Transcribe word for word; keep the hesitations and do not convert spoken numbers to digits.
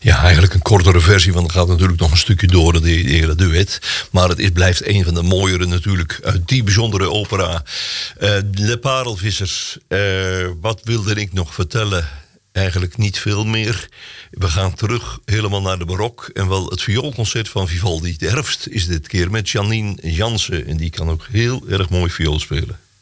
Ja, eigenlijk een kortere versie, want het gaat natuurlijk nog een stukje door, de hele duet. Maar het is, blijft een van de mooiere natuurlijk uit die bijzondere opera. Uh, de Parelvissers, uh, wat wilde ik nog vertellen? Eigenlijk niet veel meer. We gaan terug helemaal naar de barok. En wel het vioolconcert van Vivaldi. De herfst is dit keer met Janine Jansen. En die kan ook heel erg mooi viool spelen.